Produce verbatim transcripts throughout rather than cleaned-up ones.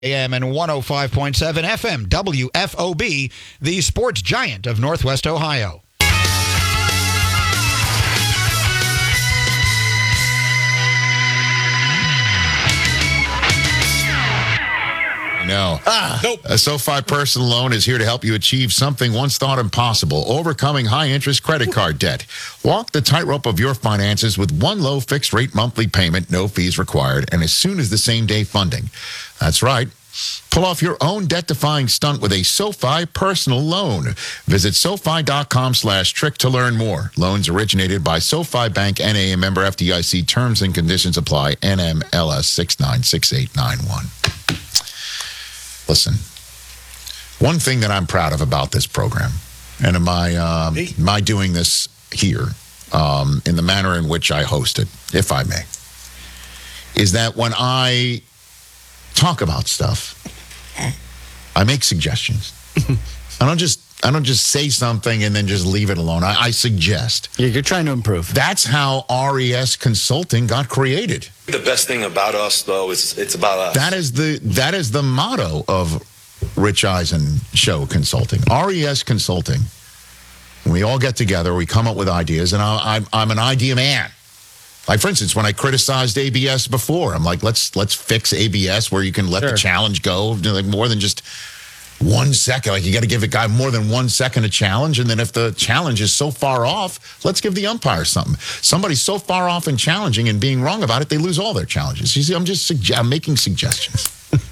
A M and one oh five point seven F M, W F O B, the sports giant of Northwest Ohio. No. Ah, nope. A SoFi personal loan is here to help you achieve something once thought impossible, overcoming high-interest credit card debt. Walk the tightrope of your finances with one low fixed-rate monthly payment, no fees required, and as soon as the same-day funding. That's right. Pull off your own debt-defying stunt with a SoFi personal loan. Visit SoFi.com slash trick to learn more. Loans originated by SoFi Bank, N A, a member F D I C. Terms and conditions apply. N M L S six nine six eight nine one. Listen, one thing that I'm proud of about this program, and am I, um, am I doing this here um, in the manner in which I host it, if I may, is that when I talk about stuff, I make suggestions. I don't just I don't just say something and then just leave it alone. I, I suggest. Yeah, you're trying to improve. That's how R E S Consulting got created. The best thing about us, though, is it's about us. That is the that is the motto of Rich Eisen Show Consulting. R E S Consulting. We all get together. We come up with ideas, and I, I'm I'm an idea man. Like, for instance, when I criticized A B S before, I'm like, let's let's fix A B S where you can let sure. the challenge go, you know, like more than just one second. Like, you got to give a guy more than one second a challenge, and then if the challenge is so far off, let's give the umpire something. Somebody's so far off in challenging and being wrong about it, they lose all their challenges. You see, I'm just suge- I'm making suggestions.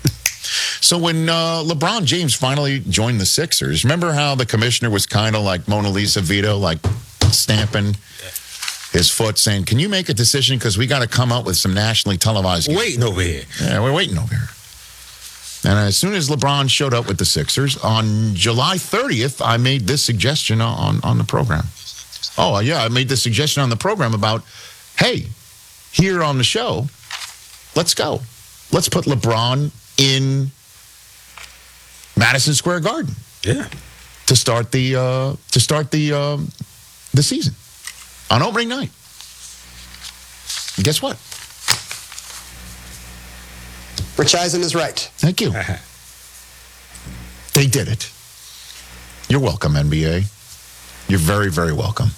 So when uh, LeBron James finally joined the Sixers, remember how the commissioner was kind of like Mona Lisa Vito, like stamping his foot, saying, can you make a decision because we got to come up with some nationally televised games. Waiting over here. Yeah, we're waiting over here. And as soon as LeBron showed up with the Sixers, on July thirtieth, I made this suggestion on, on the program. Oh, yeah, I made this suggestion on the program about, hey, here on the show, let's go. Let's put LeBron in Madison Square Garden. Yeah. To start the uh, to start the um, the season on opening night. And guess what? Rich Eisen is right. Thank you. They did it. You're welcome, N B A. You're very, very welcome.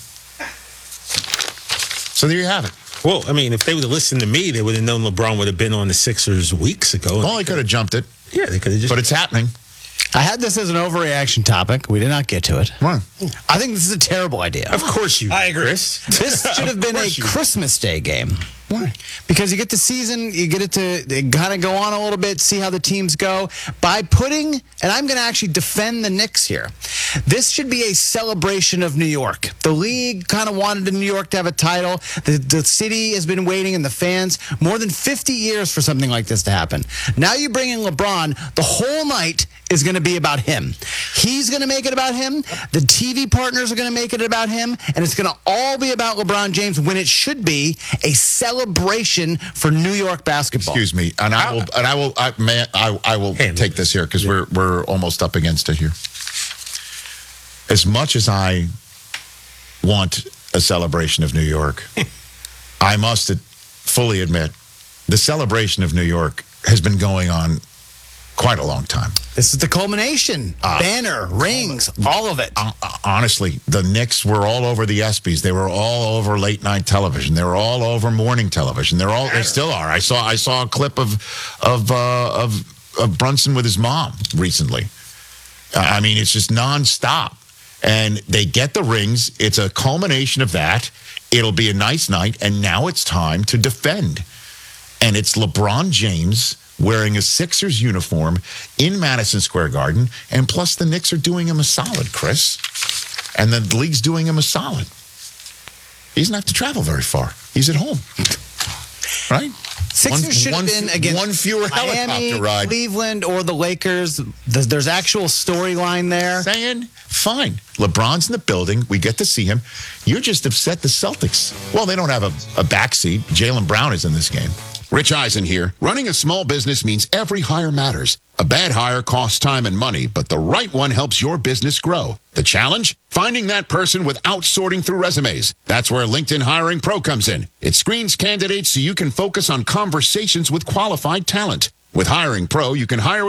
So there you have it. Well, I mean, if they would have listened to me, they would have known LeBron would have been on the Sixers weeks ago. Well, they could have jumped it. Yeah, they could have just. But it's happening. I had this as an overreaction topic. We did not get to it. Why? I think this is a terrible idea. Of course you. I agree. Chris. This should have been a Christmas Day game. Why? Because you get the season, you get it to kind of go on a little bit, see how the teams go. By putting, and I'm going to actually defend the Knicks here, this should be a celebration of New York. The league kind of wanted New York to have a title. The, the city has been waiting, and the fans, more than fifty years for something like this to happen. Now you bring in LeBron, the whole night is going to be about him. He's going to make it about him. The T V partners are going to make it about him, and it's going to all be about LeBron James when it should be a celebration for New York basketball. Excuse me, and I will, and I will, I, man, I, I will take this here because we're we're almost up against it here. As much as I want a celebration of New York, I must fully admit the celebration of New York has been going on quite a long time. This is the culmination. Uh, Banner, rings, all of it. Uh, honestly, the Knicks were all over the ESPYs. They were all over late night television. They were all over morning television. They're all. They still are. I saw. I saw a clip of of uh, of, of Brunson with his mom recently. I mean, it's just nonstop. And they get the rings. It's a culmination of that. It'll be a nice night. And now it's time to defend. And it's LeBron James wearing a Sixers uniform in Madison Square Garden. And plus, the Knicks are doing him a solid, Chris. And the league's doing him a solid. He doesn't have to travel very far. He's at home. Right? Sixers one, should have one, been against one fewer helicopter Miami, ride. Cleveland, or the Lakers. There's, there's actual storyline there. Saying, fine. LeBron's in the building. We get to see him. You're just upset the Celtics. Well, they don't have a, a backseat. Jaylen Brown is in this game. Rich Eisen here. Running a small business means every hire matters. A bad hire costs time and money, but the right one helps your business grow. The challenge? Finding that person without sorting through resumes. That's where LinkedIn Hiring Pro comes in. It screens candidates so you can focus on conversations with qualified talent. With Hiring Pro, you can hire